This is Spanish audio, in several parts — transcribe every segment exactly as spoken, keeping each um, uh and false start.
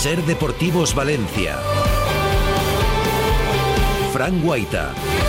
Ser Deportivos Valencia. Fran Guaita.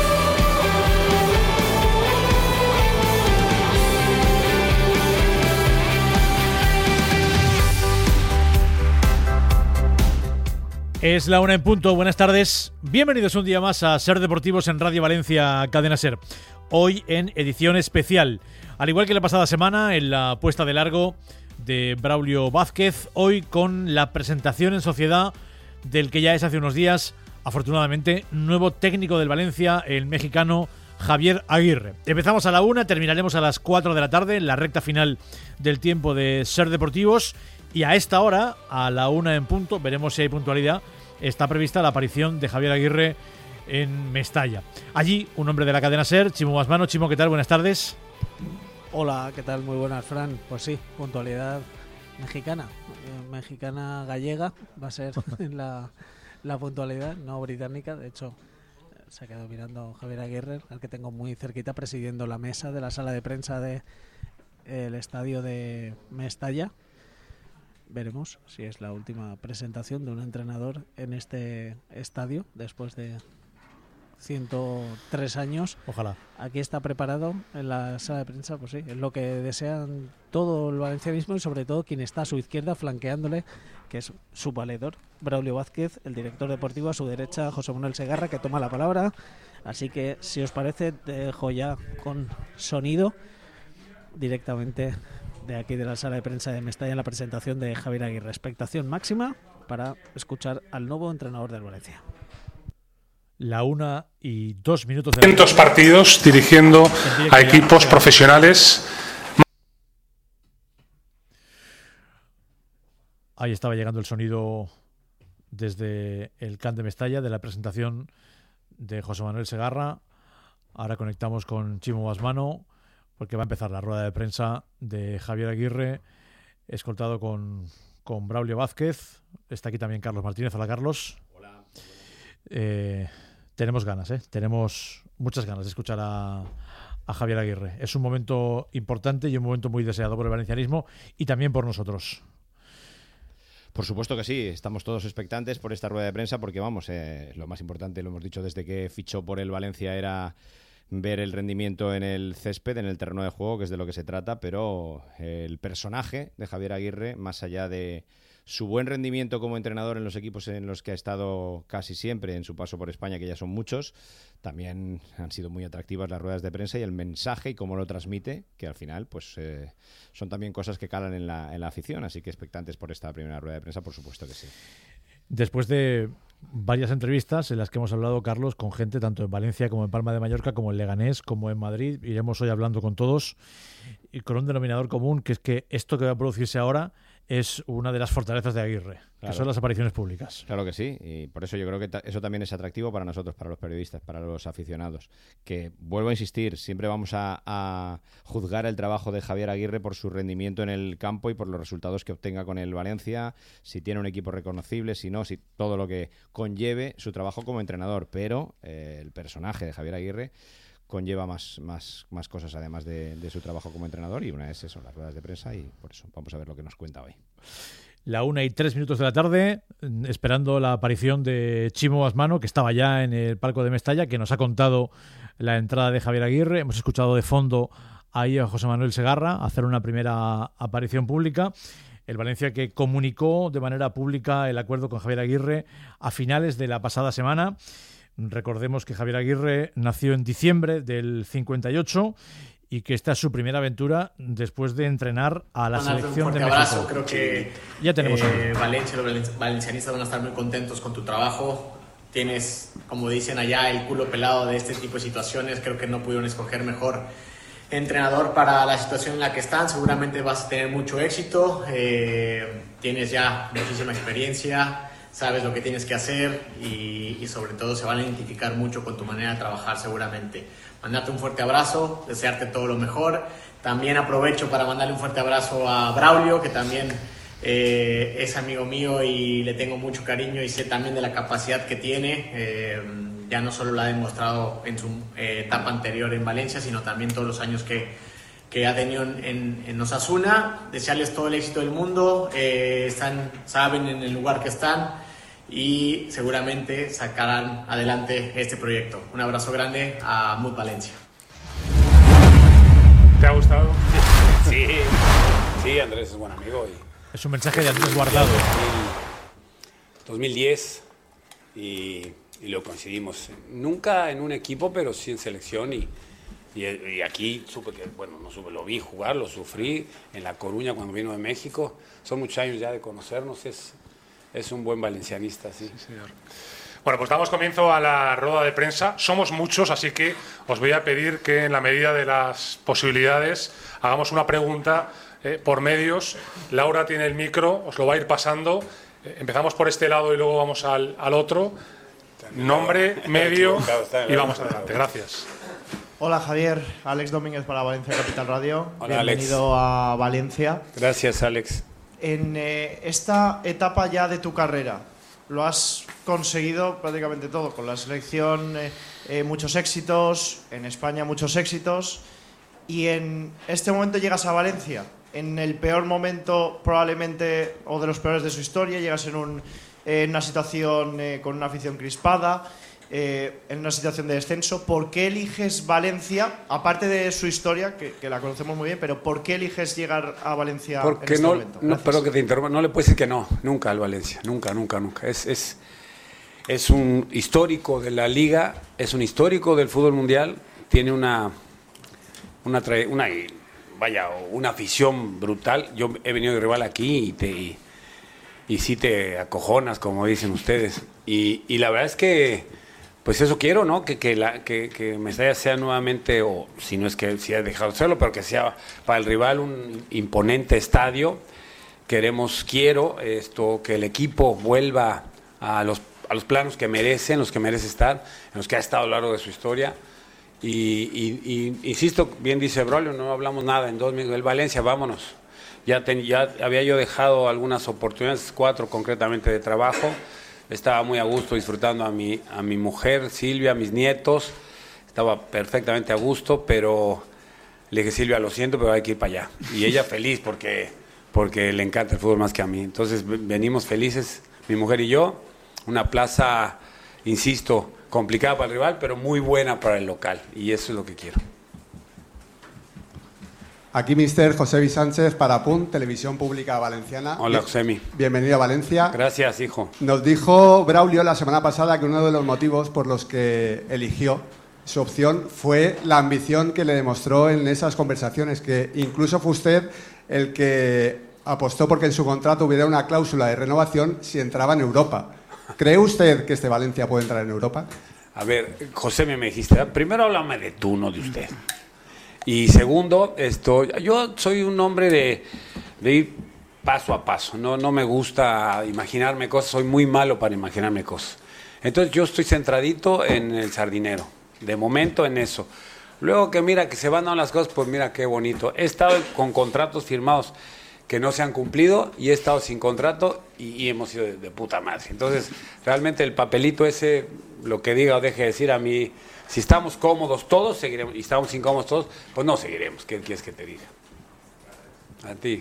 Es la una en punto, buenas tardes. Bienvenidos un día más a Ser Deportivos en Radio Valencia Cadena Ser. Hoy en edición especial. Al igual que la pasada semana, en la puesta de largo de Braulio Vázquez, hoy con la presentación en sociedad del que ya es hace unos días, afortunadamente, nuevo técnico del Valencia, el mexicano Javier Aguirre. Empezamos a la una, terminaremos a las cuatro de la tarde, en la recta final del tiempo de Ser Deportivos. Y a esta hora, a la una en punto, veremos si hay puntualidad, está prevista la aparición de Javier Aguirre en Mestalla. Allí, un hombre de la cadena SER, Chimo Basmano. Chimo, ¿qué tal? Buenas tardes. Hola, ¿qué tal? Muy buenas, Fran. Pues sí, puntualidad mexicana, eh, mexicana gallega va a ser la, la puntualidad, no británica. De hecho, se ha quedado mirando Javier Aguirre, al que tengo muy cerquita, presidiendo la mesa de la sala de prensa del de, estadio de Mestalla. Veremos si es la última presentación de un entrenador en este estadio después de ciento tres años. Ojalá. Aquí está preparado en la sala de prensa, pues sí, es lo que desean todo el valencianismo y sobre todo quien está a su izquierda flanqueándole, que es su valedor, Braulio Vázquez, el director deportivo. A su derecha, José Manuel Segarra, que toma la palabra. Así que, si os parece, dejo ya con sonido directamente de aquí de la sala de prensa de Mestalla en la presentación de Javier Aguirre. Expectación máxima para escuchar al nuevo entrenador del Valencia. La una y dos minutos de cientos partidos dirigiendo a equipos profesionales. Ahí estaba llegando el sonido desde el Camp de Mestalla de la presentación de José Manuel Segarra. Ahora conectamos con Chimo Basmano, porque va a empezar la rueda de prensa de Javier Aguirre, escoltado con, con Braulio Vázquez. Está aquí también Carlos Martínez. Hola, Carlos. Hola. Eh, tenemos ganas, ¿eh? Tenemos muchas ganas de escuchar a, a Javier Aguirre. Es un momento importante y un momento muy deseado por el valencianismo y también por nosotros. Por supuesto que sí, estamos todos expectantes por esta rueda de prensa porque, vamos, eh, lo más importante, lo hemos dicho desde que fichó por el Valencia, era ver el rendimiento en el césped, en el terreno de juego, que es de lo que se trata, pero el personaje de Javier Aguirre, más allá de su buen rendimiento como entrenador en los equipos en los que ha estado casi siempre en su paso por España, que ya son muchos, también han sido muy atractivas las ruedas de prensa y el mensaje y cómo lo transmite, que al final pues eh, son también cosas que calan en la, en la afición, así que expectantes por esta primera rueda de prensa, por supuesto que sí. Después de varias entrevistas en las que hemos hablado, Carlos, con gente tanto en Valencia como en Palma de Mallorca, como en Leganés, como en Madrid, iremos hoy hablando con todos y con un denominador común, que es que esto que va a producirse ahora es una de las fortalezas de Aguirre, claro, que son las apariciones públicas. Claro que sí, y por eso yo creo que ta- eso también es atractivo para nosotros, para los periodistas, para los aficionados, que, vuelvo a insistir, siempre vamos a, a juzgar el trabajo de Javier Aguirre por su rendimiento en el campo y por los resultados que obtenga con el Valencia, si tiene un equipo reconocible, si no, si todo lo que conlleve su trabajo como entrenador, pero eh, el personaje de Javier Aguirre conlleva más, más, más cosas además de, de su trabajo como entrenador, y una es eso, las ruedas de prensa, y por eso vamos a ver lo que nos cuenta hoy. La una y tres minutos de la tarde, esperando la aparición de Chimo Basmano, que estaba ya en el palco de Mestalla, que nos ha contado la entrada de Javier Aguirre. Hemos escuchado de fondo ahí a José Manuel Segarra hacer una primera aparición pública. El Valencia, que comunicó de manera pública el acuerdo con Javier Aguirre a finales de la pasada semana. Recordemos que Javier Aguirre nació en diciembre del cincuenta y ocho y que esta es su primera aventura después de entrenar a la Juan, selección un de fuerte México. abrazo. Creo que ya tenemos eh, Valencia, los valencianistas van a estar muy contentos con tu trabajo. Tienes, como dicen allá, el culo pelado de este tipo de situaciones. Creo que no pudieron escoger mejor entrenador para la situación en la que están. Seguramente vas a tener mucho éxito. Eh, tienes ya muchísima experiencia, sabes lo que tienes que hacer y, y sobre todo se van a identificar mucho con tu manera de trabajar seguramente. Mandarte un fuerte abrazo, desearte todo lo mejor. También aprovecho para mandarle un fuerte abrazo a Braulio, que también eh, es amigo mío y le tengo mucho cariño y sé también de la capacidad que tiene. Eh, ya no solo lo ha demostrado en su eh, etapa anterior en Valencia, sino también todos los años que, que ha tenido en, en Osasuna, desearles todo el éxito del mundo, eh, están, saben en el lugar que están y seguramente sacarán adelante este proyecto. Un abrazo grande a Mut Valencia. ¿Te ha gustado? Sí, sí, Andrés es buen amigo. Y es un mensaje de Andrés Guardado. dos mil diez y, y lo coincidimos. Nunca en un equipo, pero sí en selección y, y, y aquí supe que, bueno, no supe, lo vi jugar, lo sufrí en La Coruña cuando vino de México. Son muchos años ya de conocernos, es, es un buen valencianista, sí. Sí, señor. Bueno, pues damos comienzo a la rueda de prensa. Somos muchos, así que os voy a pedir que en la medida de las posibilidades hagamos una pregunta eh, por medios. Laura tiene el micro, os lo va a ir pasando. Eh, empezamos por este lado y luego vamos al, al otro. Nombre, medio y vamos adelante. Gracias. Hola Javier, Alex Domínguez para Valencia Capital Radio. Hola, bienvenido Alex. a Valencia. Gracias, Alex. En eh, esta etapa ya de tu carrera, lo has conseguido prácticamente todo. Con la selección eh, eh, muchos éxitos, en España muchos éxitos, y en este momento llegas a Valencia, en el peor momento probablemente, o de los peores de su historia, llegas en, un, eh, en una situación eh, con una afición crispada, eh, en una situación de descenso. ¿Por qué eliges Valencia, aparte de su historia, que, que la conocemos muy bien, pero por qué eliges llegar a Valencia Porque en este no, momento? no, perdón que te interrumpa, no le puedes decir que no, nunca al Valencia, nunca, nunca, nunca. Es, es, es un histórico de la Liga, es un histórico del fútbol mundial, tiene una, una, una, vaya, una afición brutal. Yo he venido de rival aquí y, te, y, y sí te acojonas, como dicen ustedes. Y, y la verdad es que pues eso quiero, ¿no? Que, que, la, que, que Mestalla sea nuevamente, o si no es que si ha dejado de serlo, pero que sea para el rival un imponente estadio. Queremos, quiero esto, que el equipo vuelva a los, a los planos que merecen, los que merece estar, en los que ha estado a lo largo de su historia. Y, y, y insisto, bien dice Braulio, no hablamos nada en dos minutos. El Valencia, vámonos. Ya, ten, ya había yo dejado algunas oportunidades, cuatro concretamente de trabajo. Estaba muy a gusto disfrutando a mi, a mi mujer, Silvia, a mis nietos. Estaba perfectamente a gusto, pero le dije, Silvia, lo siento, pero hay que ir para allá. Y ella feliz porque, porque le encanta el fútbol más que a mí. Entonces venimos felices, mi mujer y yo. Una plaza, insisto, complicada para el rival, pero muy buena para el local. Y eso es lo que quiero. Aquí mister Josemi Sánchez para P U N, Televisión Pública Valenciana. Hola, Josemi. Bienvenido a Valencia. Gracias, hijo. Nos dijo Braulio la semana pasada que uno de los motivos por los que eligió su opción fue la ambición que le demostró en esas conversaciones, que incluso fue usted el que apostó porque en su contrato hubiera una cláusula de renovación si entraba en Europa. ¿Cree usted que este Valencia puede entrar en Europa? A ver, Josemi, me dijiste, primero háblame de tú, no de usted. Y segundo, esto, yo soy un hombre de, de ir paso a paso, no, no me gusta imaginarme cosas, soy muy malo para imaginarme cosas. Entonces yo estoy centradito en el Sardinero, de momento en eso. Luego que mira que se van dando las cosas, pues mira qué bonito. He estado con contratos firmados que no se han cumplido y he estado sin contrato y, y hemos sido de, de puta madre. Entonces realmente el papelito ese, lo que diga o deje de decir a mí... Si estamos cómodos todos, seguiremos. Y estamos incómodos todos, pues no seguiremos. ¿Qué quieres que te diga? A ti.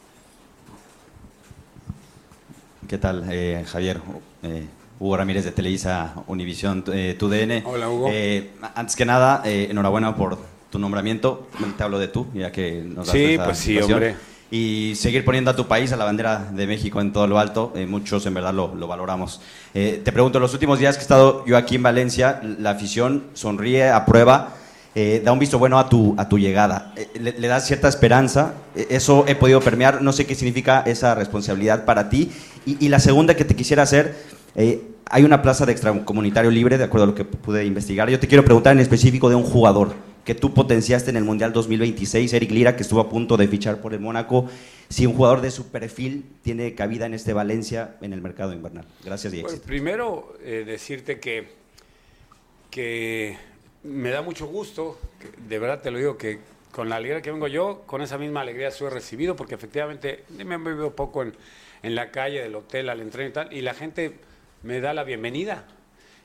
¿Qué tal, eh, Javier? Eh, Hugo Ramírez de Televisa Univisión, eh, T U D N. Hola, Hugo. Eh, antes que nada, eh, enhorabuena por tu nombramiento. Te hablo de tú, ya que nos das Sí, esa pues sí, situación. hombre. Y seguir poniendo a tu país, a la bandera de México en todo lo alto, eh, muchos en verdad lo, lo valoramos. Eh, te pregunto, los últimos días que he estado yo aquí en Valencia, la afición sonríe, aprueba, eh, da un visto bueno a tu, a tu llegada. Eh, le, le da cierta esperanza, eh, eso he podido permear, no sé qué significa esa responsabilidad para ti. Y, y la segunda que te quisiera hacer, eh, hay una plaza de extracomunitario libre, de acuerdo a lo que pude investigar. Yo te quiero preguntar en específico de un jugador que tú potenciaste en el Mundial dos mil veintiséis, Eric Lira, que estuvo a punto de fichar por el Mónaco. Si un jugador de su perfil tiene cabida en este Valencia en el mercado invernal. Gracias y éxito. Bueno, primero, eh, decirte que, que me da mucho gusto, que de verdad te lo digo, que con la alegría que vengo yo, con esa misma alegría soy recibido, porque efectivamente me he movido poco en, en la calle, del hotel, al entreno y tal, y la gente me da la bienvenida.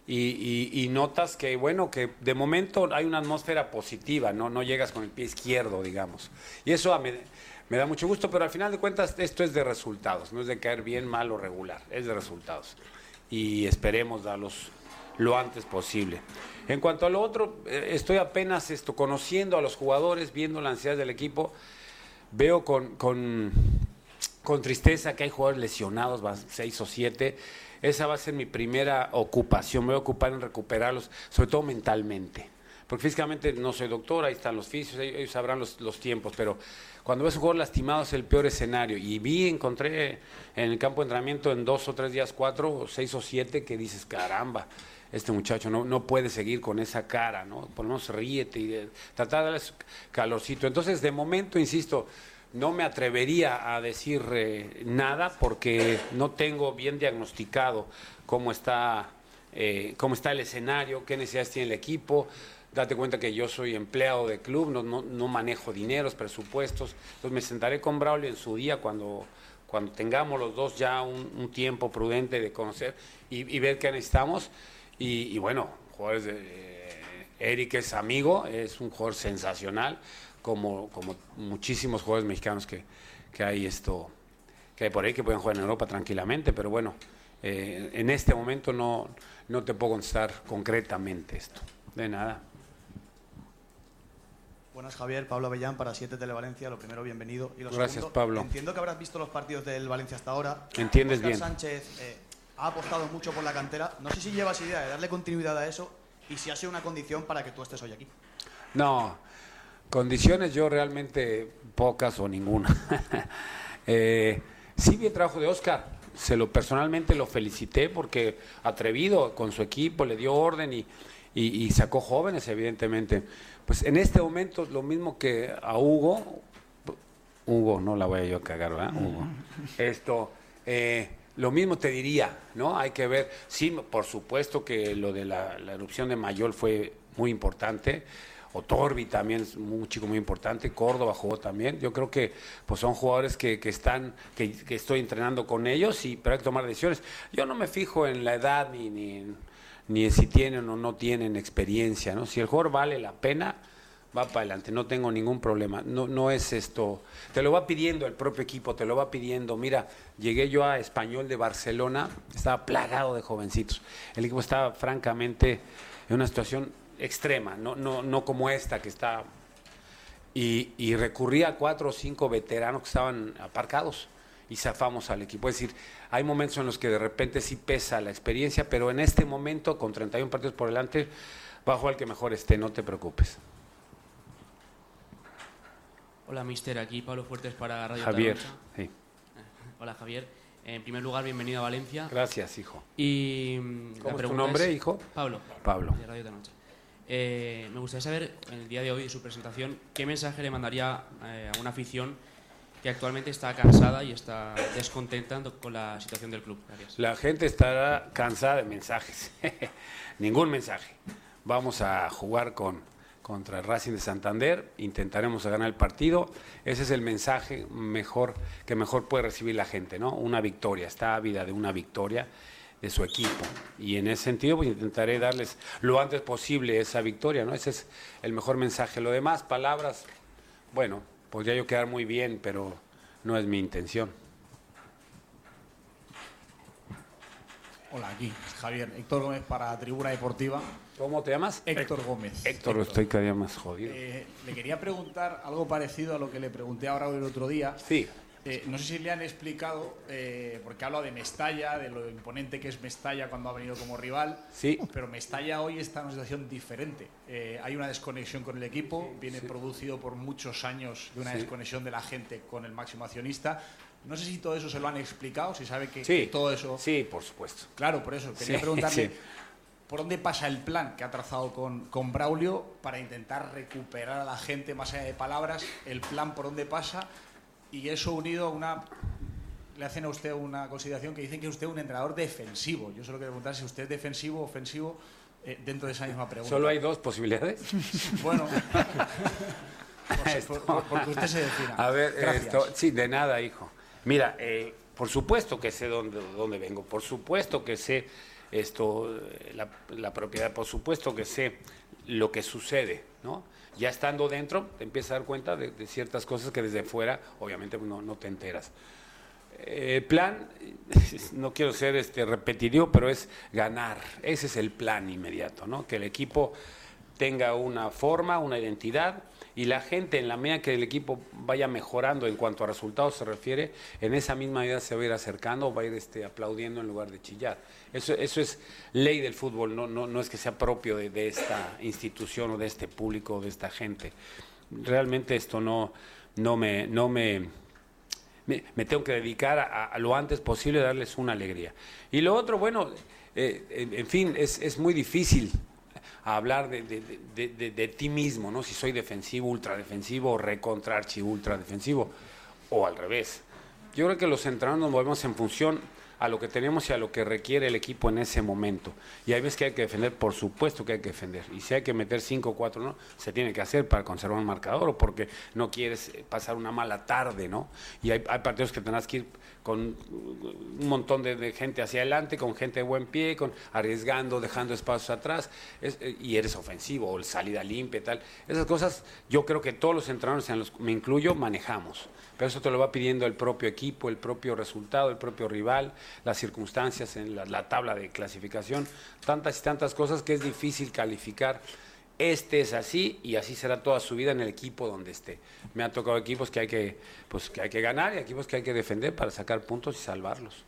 y, y, y notas que, bueno, que de momento hay una atmósfera positiva, ¿no? No llegas con el pie izquierdo, digamos. Y eso me, me da mucho gusto, pero al final de cuentas esto es de resultados, no es de caer bien, mal o regular, es de resultados. Y esperemos darlos lo antes posible. En cuanto a lo otro, eh, estoy apenas esto, conociendo a los jugadores, viendo la ansiedad del equipo, veo con, con, con tristeza que hay jugadores lesionados, seis o siete. Esa va a ser mi primera ocupación, me voy a ocupar en recuperarlos, sobre todo mentalmente. Porque físicamente no soy doctor, ahí están los fisios, ellos sabrán los, los tiempos, pero cuando ves un jugador lastimado es el peor escenario. Y vi, encontré en el campo de entrenamiento en dos o tres días, cuatro, seis o siete, que dices, caramba, este muchacho no, no puede seguir con esa cara, ¿no? Por lo menos ríete y de, tratar de darles calorcito. Entonces, de momento, insisto, no me atrevería a decir eh, nada porque no tengo bien diagnosticado cómo está, eh, cómo está el escenario, qué necesidades tiene el equipo. Date cuenta que yo soy empleado de club, no, no, no manejo dineros, presupuestos. Entonces me sentaré con Braulio en su día cuando, cuando tengamos los dos ya un, un tiempo prudente de conocer y, y ver qué necesitamos. Y, y bueno, jugadores de, eh, Eric es amigo, es un jugador sensacional. Como, como muchísimos jugadores mexicanos que, que hay esto que hay por ahí que pueden jugar en Europa tranquilamente, pero bueno, eh, en este momento no, no te puedo contestar concretamente esto. De nada. Buenas, Javier. Pablo Avellán para siete Televalencia. Lo primero, bienvenido. Y lo Gracias, segundo, Pablo. Entiendo que habrás visto los partidos del Valencia hasta ahora. Entiendes Óscar bien. Sánchez eh, ha apostado mucho por la cantera. No sé si llevas idea de darle continuidad a eso y si ha sido una condición para que tú estés hoy aquí. No, condiciones yo realmente pocas o ninguna. eh, sí vi el trabajo de Óscar, se lo personalmente lo felicité porque atrevido con su equipo, le dio orden y, y, y sacó jóvenes evidentemente. Pues en este momento lo mismo que a Hugo, Hugo, no la voy a yo a cagar, ¿verdad? Hugo. Esto, eh, lo mismo te diría, ¿no? Hay que ver, sí, por supuesto que lo de la, la erupción de Mayol fue muy importante. Otorbi también es un chico muy importante, Córdoba jugó también. Yo creo que pues son jugadores que, que están, que, que estoy entrenando con ellos, y pero hay que tomar decisiones. Yo no me fijo en la edad ni, ni, ni en si tienen o no tienen experiencia, ¿no? Si el jugador vale la pena, va para adelante, no tengo ningún problema. No, no es esto, te lo va pidiendo el propio equipo, te lo va pidiendo. Mira, llegué yo a Español de Barcelona, estaba plagado de jovencitos. El equipo estaba francamente en una situación extrema, no, no, no como esta que está, y, y recurrí a cuatro o cinco veteranos que estaban aparcados y zafamos al equipo. Es decir, hay momentos en los que de repente sí pesa la experiencia, pero en este momento, con treinta y un partidos por delante, va a jugar el que mejor esté, no te preocupes. Hola, mister, aquí Pablo Fuertes para Radio Javier, Taroncha. sí. Hola, Javier. En primer lugar, bienvenido a Valencia. Gracias, hijo. Y ¿Cómo es tu nombre, es, hijo? Pablo. Pablo. De Radio Taroncha. Eh, me gustaría saber, en el día de hoy de su presentación, qué mensaje le mandaría eh, a una afición que actualmente está cansada y está descontenta con la situación del club. Gracias. La gente estará cansada de mensajes. Ningún mensaje. Vamos a jugar con contra el Racing de Santander, intentaremos ganar el partido. Ese es el mensaje mejor que mejor puede recibir la gente, ¿no? Una victoria, está ávida de una victoria de su equipo, y en ese sentido pues intentaré darles lo antes posible esa victoria, ¿no? Ese es el mejor mensaje. Lo demás, palabras, bueno, podría yo quedar muy bien, pero no es mi intención. Hola, aquí Javier, Héctor Gómez para Tribuna Deportiva. ¿Cómo te llamas? Héctor Gómez. Héctor, Héctor. Estoy cada día más jodido. Eh, le quería preguntar algo parecido a lo que le pregunté ahora el otro día. Sí. Eh, no sé si le han explicado, eh, porque habla de Mestalla, de lo imponente que es Mestalla cuando ha venido como rival. Sí. Pero Mestalla hoy está en una situación diferente. Eh, hay una desconexión con el equipo, sí, viene sí. producido por muchos años de una sí. desconexión de la gente con el máximo accionista. No sé si todo eso se lo han explicado, si sabe que, sí. que todo eso... Sí, por supuesto. Claro, por eso. Quería sí, preguntarle... Sí. ¿Por dónde pasa el plan que ha trazado con, con Braulio para intentar recuperar a la gente, más allá de palabras? El plan por dónde pasa, y eso unido a una... Le hacen a usted una consideración que dicen que es usted un entrenador defensivo. Yo solo quiero preguntar si usted es defensivo o ofensivo eh, dentro de esa misma pregunta. ¿Solo hay dos posibilidades? Bueno, por, por, porque usted se defina. A ver, Gracias. Esto, sí, de nada, hijo. Mira, eh, por supuesto que sé dónde, dónde vengo, por supuesto que sé esto, la, la propiedad, por supuesto que sé lo que sucede, ¿no? Ya estando dentro, te empiezas a dar cuenta de, de ciertas cosas que desde fuera, obviamente, no, no te enteras. El plan, no quiero ser este repetitivo, pero es ganar. Ese es el plan inmediato, ¿no? Que el equipo tenga una forma, una identidad, y la gente, en la medida que el equipo vaya mejorando en cuanto a resultados se refiere, en esa misma medida se va a ir acercando, va a ir este, aplaudiendo en lugar de chillar. Eso, eso es ley del fútbol, no, no, no es que sea propio de, de esta institución o de este público o de esta gente. Realmente esto no, no me... No me Me, me tengo que dedicar a, a lo antes posible a darles una alegría. Y lo otro, bueno, eh, en, en fin, es, es muy difícil hablar de, de, de, de, de ti mismo, ¿no? Si soy defensivo, ultradefensivo, o recontra archi ultradefensivo, o al revés. Yo creo que los entrenadores nos movemos en función a lo que tenemos y a lo que requiere el equipo en ese momento. Y hay veces que hay que defender, por supuesto que hay que defender. Y si hay que meter cinco o cuatro, ¿no? Se tiene que hacer para conservar un marcador o porque no quieres pasar una mala tarde, ¿no? Y hay, hay partidos que tendrás que ir con un montón de, de gente hacia adelante, con gente de buen pie, con arriesgando, dejando espacios atrás, es, y eres ofensivo, o salida limpia y tal. Esas cosas yo creo que todos los entrenadores, en los, me incluyo, manejamos. Pero eso te lo va pidiendo el propio equipo, el propio resultado, el propio rival, las circunstancias en la, la tabla de clasificación, tantas y tantas cosas que es difícil calificar. Este es así y así será toda su vida en el equipo donde esté. Me han tocado equipos que hay que, pues, que hay que ganar y equipos que hay que defender para sacar puntos y salvarlos.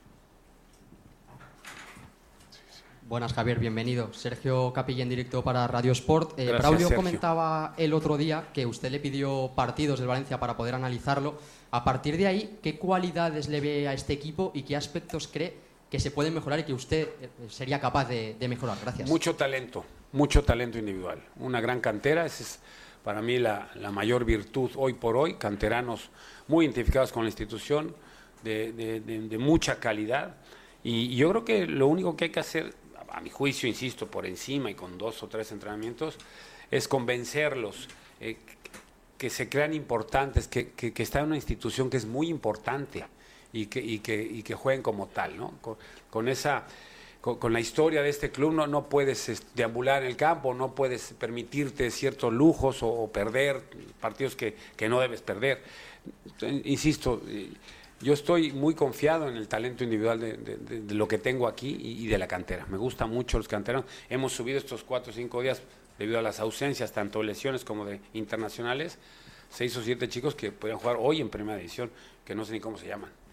Buenas, Javier, bienvenido. Sergio Capilla en directo para Radio Sport. Eh, Gracias, Braulio Sergio. comentaba el otro día que usted le pidió partidos del Valencia para poder analizarlo. A partir de ahí, ¿qué cualidades le ve a este equipo y qué aspectos cree que se pueden mejorar y que usted sería capaz de, de mejorar? Gracias. Mucho talento, mucho talento individual. Una gran cantera, esa es para mí la, la mayor virtud hoy por hoy. Canteranos muy identificados con la institución, de, de, de, de mucha calidad. Y, y yo creo que lo único que hay que hacer, a mi juicio, insisto, por encima y con dos o tres entrenamientos, es convencerlos, eh, que se crean importantes, que, que, que está en una institución que es muy importante y que, y que, y que jueguen como tal, ¿no? Con, con esa, con, con la historia de este club no, no puedes este, deambular en el campo, no puedes permitirte ciertos lujos o, o perder partidos que, que no debes perder. Insisto, yo estoy muy confiado en el talento individual de, de, de, de lo que tengo aquí y, y de la cantera. Me gustan mucho los canteranos. Hemos subido estos cuatro o cinco días debido a las ausencias, tanto de lesiones como de internacionales, seis o siete chicos que podrían jugar hoy en primera división, que no sé ni cómo se llaman.